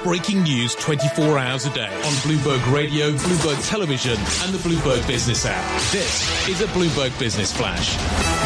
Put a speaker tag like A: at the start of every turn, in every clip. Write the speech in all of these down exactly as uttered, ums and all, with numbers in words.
A: breaking news twenty-four hours a day on Bloomberg Radio, Bloomberg Television and the Bloomberg Business app. This is a Bloomberg Business Flash.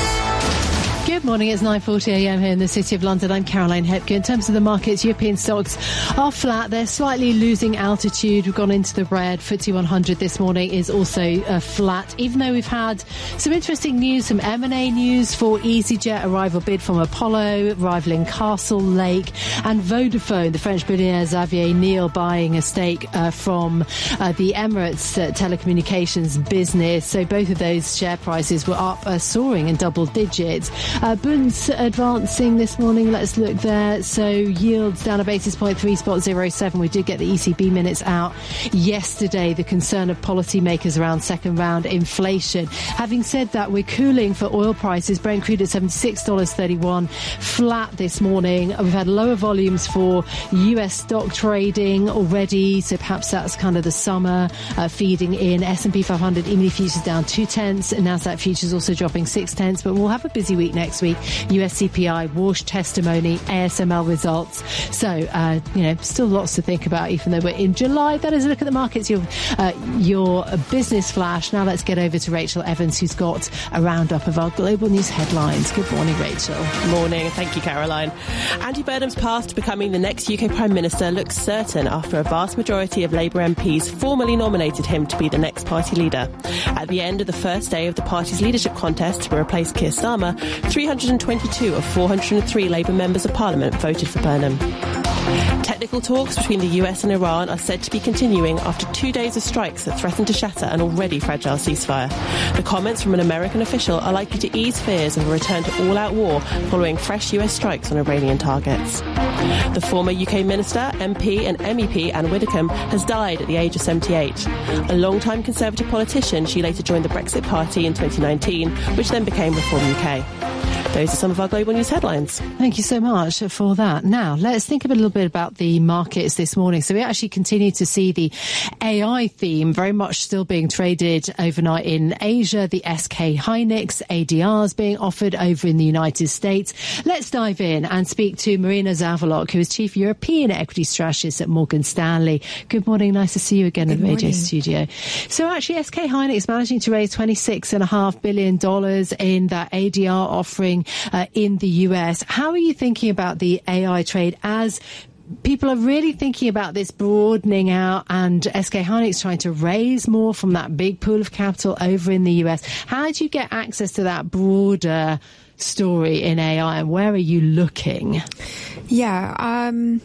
B: Good morning, it's nine forty a m here in the City of London. I'm Caroline Hepke. In terms of the markets, European stocks are flat. They're slightly losing altitude. We've gone into the red. F T S E one hundred this morning is also uh, flat, even though we've had some interesting news, some M and A news for EasyJet, a rival bid from Apollo, rivaling Castle Lake, and Vodafone, the French billionaire Xavier Niel buying a stake uh, from uh, the Emirates uh, telecommunications business. So both of those share prices were up, uh, soaring in double digits. Uh, Bunds advancing this morning. Let's look there. So yields down a basis point, three spot zero seven. We did get the E C B minutes out yesterday. The concern of policymakers around second round inflation. Having said that, we're cooling for oil prices. Brent crude at seventy-six dollars and thirty-one cents, flat this morning. We've had lower volumes for U S stock trading already, so perhaps that's kind of the summer uh, feeding in. S and P five hundred E-mini futures down two tenths, and Nasdaq futures also dropping six tenths. But we'll have a busy week next week. U S C P I, Walsh testimony, A S M L results. So, uh, you know, still lots to think about, even though we're in July. That is a look at the markets, your, uh, your business flash. Now let's get over to Rachel Evans, who's got a roundup of our global news headlines. Good morning, Rachel.
C: Morning. Thank you, Caroline. Andy Burnham's path to becoming the next U K Prime Minister looks certain after a vast majority of Labour M Ps formally nominated him to be the next party leader. At the end of the first day of the party's leadership contest to replace Keir Starmer, three hundred twenty-two of four hundred three Labour members of Parliament voted for Burnham. Technical talks between the U S and Iran are said to be continuing after two days of strikes that threaten to shatter an already fragile ceasefire. The comments from an American official are likely to ease fears of a return to all-out war following fresh U S strikes on Iranian targets. The former U K minister, M P and M E P Anne Widdecombe has died at the age of seventy-eight. A long-time Conservative politician, she later joined the Brexit Party in twenty nineteen, which then became Reform U K. Those are some of our global news headlines.
B: Thank you so much for that. Now, let's think a little bit about the markets this morning. So we actually continue to see the A I theme very much still being traded overnight in Asia. The S K Hynix A D Rs being offered over in the United States. Let's dive in and speak to Marina Zavolock, who is Chief European Equity Strategist at Morgan Stanley. Good morning. Nice to see you again in the radio studio. So actually, S K Hynix managing to raise twenty-six point five billion dollars in that A D R offering Uh, in the U S. How are you thinking about the A I trade as people are really thinking about this broadening out and S K Hynix trying to raise more from that big pool of capital over in the U S? How do you get access to that broader story in A I, and where are you looking?
D: Yeah, um,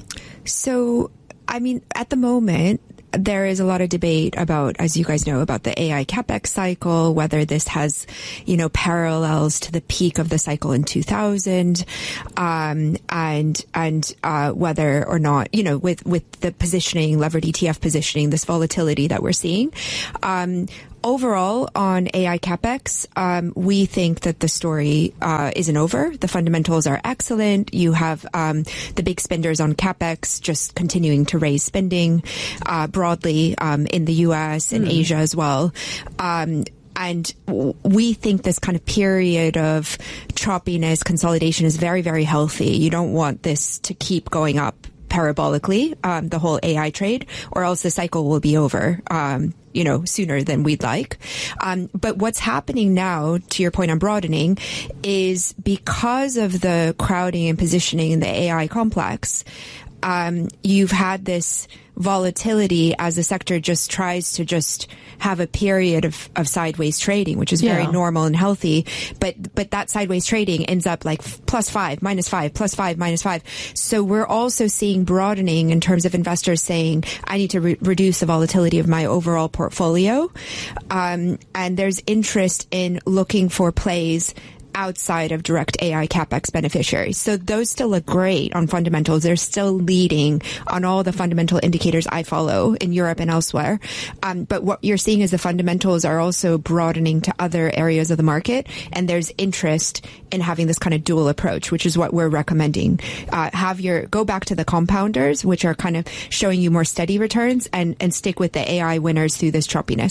D: so, I mean, at the moment, there is a lot of debate about, as you guys know, about the A I CapEx cycle, whether this has, you know, parallels to the peak of the cycle in two thousand, um, and, and, uh, whether or not, you know, with, with the positioning, levered E T F positioning, this volatility that we're seeing. Um, Overall, on A I CapEx, um, we think that the story uh, isn't over. The fundamentals are excellent. You have um, the big spenders on CapEx just continuing to raise spending uh, broadly um, in the U S and mm. Asia as well. Um, And we think this kind of period of choppiness, consolidation is very, very healthy. You don't want this to keep going up parabolically, um, the whole A I trade, or else the cycle will be over. Um, you know, sooner than we'd like. Um, but what's happening now, to your point on broadening, is because of the crowding and positioning in the A I complex, um, you've had this volatility as the sector just tries to just have a period of, of sideways trading, which is yeah. very normal and healthy. But, but that sideways trading ends up like plus five, minus five, plus five, minus five. So we're also seeing broadening in terms of investors saying, I need to re- reduce the volatility of my overall portfolio. Um, and there's interest in looking for plays outside of direct A I CapEx beneficiaries. So those still look great on fundamentals. They're still leading on all the fundamental indicators I follow in Europe and elsewhere. Um, but what you're seeing is the fundamentals are also broadening to other areas of the market. And there's interest in having this kind of dual approach, which is what we're recommending. Uh, have your, go back to the compounders, which are kind of showing you more steady returns, and, and stick with the A I winners through this choppiness.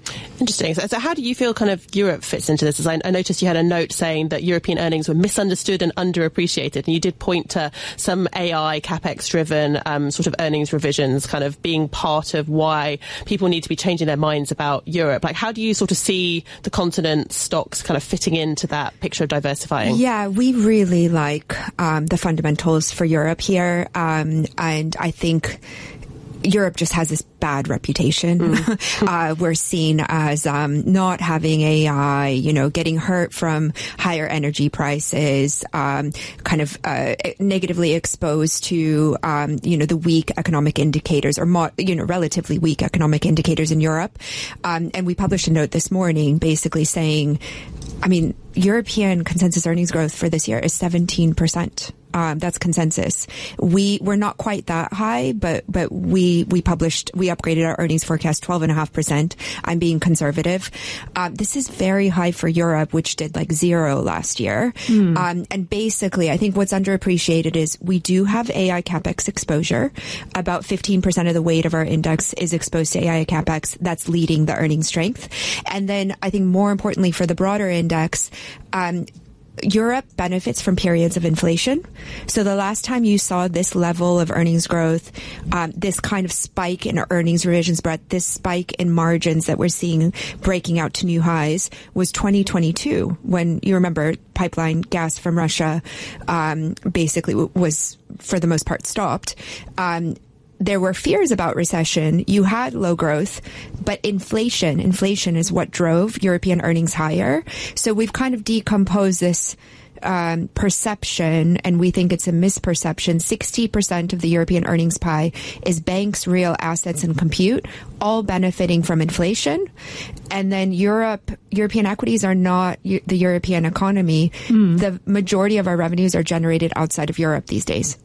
C: Interesting. So, so how do you feel kind of Europe fits into this? As I, I noticed you had a note saying that European earnings were misunderstood and underappreciated, and you did point to some A I capex-driven um, sort of earnings revisions kind of being part of why people need to be changing their minds about Europe. Like, how do you sort of see the continent stocks kind of fitting into that picture of diversifying? Yeah,
D: we really like um, the fundamentals for Europe here, um, and I think Europe just has this bad reputation. Mm. uh, we're seen as um, not having A I, you know, getting hurt from higher energy prices, um, kind of uh, negatively exposed to, um, you know, the weak economic indicators or, mo- you know, relatively weak economic indicators in Europe. Um, and we published a note this morning basically saying, I mean, European consensus earnings growth for this year is seventeen percent. Um, that's consensus. We, we're not quite that high, but, but we, we published, we upgraded our earnings forecast twelve point five percent. I'm being conservative. Um, this is very high for Europe, which did like zero last year. Mm. Um, and basically, I think what's underappreciated is we do have A I CapEx exposure. About fifteen percent of the weight of our index is exposed to A I CapEx. That's leading the earnings strength. And then I think more importantly for the broader index, um, Europe benefits from periods of inflation. So the last time you saw this level of earnings growth, um, this kind of spike in earnings revisions, but this spike in margins that we're seeing breaking out to new highs was twenty twenty-two, when you remember pipeline gas from Russia um, basically was for the most part stopped. Um, There were fears about recession. You had low growth, but inflation, inflation is what drove European earnings higher. So we've kind of decomposed this um, perception, and we think it's a misperception. sixty percent of the European earnings pie is banks, real assets, and compute, all benefiting from inflation. And then Europe, European equities are not the European economy. Mm. The majority of our revenues are generated outside of Europe these days.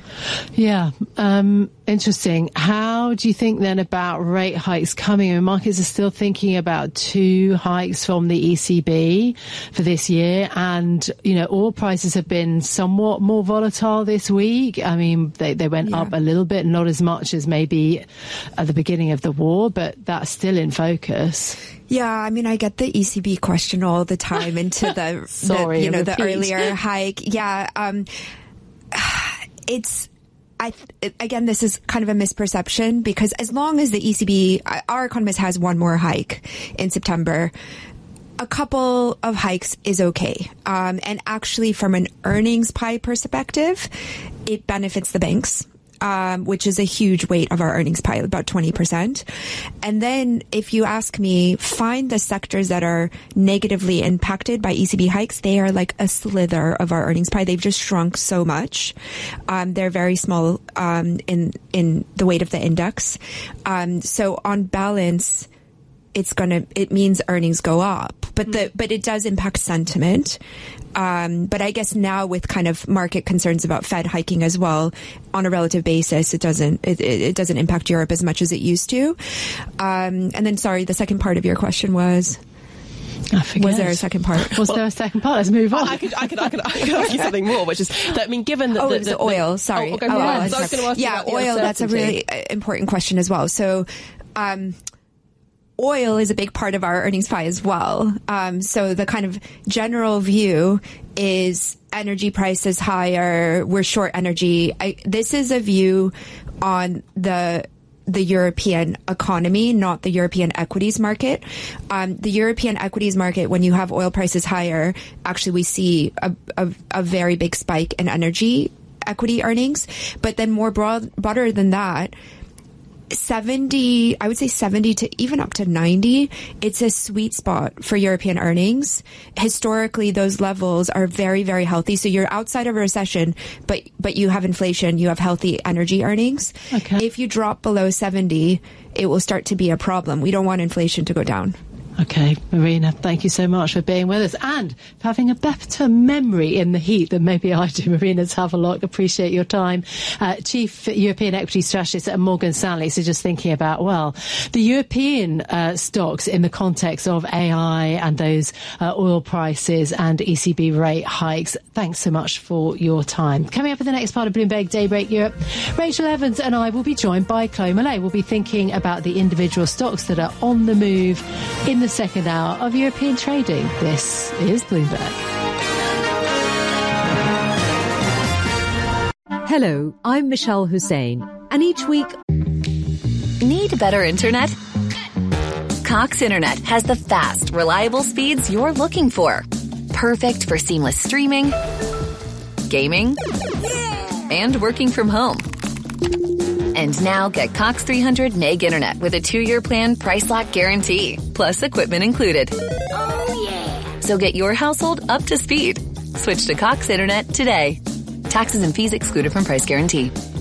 B: Yeah, um, interesting. How do you think then about rate hikes coming? I mean, markets are still thinking about two hikes from the E C B for this year, and you know, oil prices have been somewhat more volatile this week. I mean, they they went yeah. up a little bit, not as much as maybe at the beginning of the war, but that's still in focus.
D: Yeah, I mean, I get the E C B question all the time into the,
B: Sorry,
D: the you know,
B: repeat.
D: the earlier hike. Yeah, um, it's, I, it, again, this is kind of a misperception, because as long as the E C B, our economist has one more hike in September, a couple of hikes is okay. Um, and actually from an earnings pie perspective, it benefits the banks. Um, which is a huge weight of our earnings pie, about twenty percent. And then if you ask me, find the sectors that are negatively impacted by E C B hikes. They are like a slither of our earnings pie. They've just shrunk so much. Um, they're very small um, in, in the weight of the index. Um, so on balance, it's gonna, it means earnings go up, but the, but it does impact sentiment. Um, but I guess now with kind of market concerns about Fed hiking as well, on a relative basis, it doesn't, it, it doesn't impact Europe as much as it used to. Um, and then, sorry, the second part of your question was?
B: I forget.
D: Was there a second part?
B: Was well, there a second part? Let's move on.
C: I could, I could, I could, I could ask you something more, which is that, I mean, given that
D: oh,
C: the,
D: it was
C: the,
D: oil.
C: The,
D: sorry.
C: Oh, okay,
D: oh,
C: yeah,
D: oh,
C: so I was going to ask
D: yeah,
C: you about
D: oil. That's a really important question as well. So, um, oil is a big part of our earnings pie as well. Um, so the kind of general view is energy prices higher. We're short energy. I, this is a view on the the European economy, not the European equities market. Um, the European equities market, when you have oil prices higher, actually we see a, a, a very big spike in energy equity earnings. But then more broad, broader than that, seventy, I would say seventy to even up to ninety, it's a sweet spot for European earnings. Historically, those levels are very, very healthy. So you're outside of a recession, but, but you have inflation, you have healthy energy earnings. Okay. If you drop below seventy, it will start to be a problem. We don't want inflation to go down.
B: Okay, Marina, thank you so much for being with us and for having a better memory in the heat than maybe I do. Marina Taverlock, appreciate your time. Uh, Chief European Equity Strategist at Morgan Stanley. So just thinking about, well, the European uh, stocks in the context of A I and those uh, oil prices and E C B rate hikes. Thanks so much for your time. Coming up in the next part of Bloomberg Daybreak Europe, Rachel Evans and I will be joined by Chloe Millay. We'll be thinking about the individual stocks that are on the move in the second hour of European trading. This is Bloomberg.
E: Hello, I'm Michelle Hussein, and each week...
F: Need better internet? Cox Internet has the fast, reliable speeds you're looking for. Perfect for seamless streaming, gaming, and working from home. And now get Cox three hundred meg internet with a two-year plan price lock guarantee, plus equipment included. Oh, yeah. So get your household up to speed. Switch to Cox Internet today. Taxes and fees excluded from price guarantee.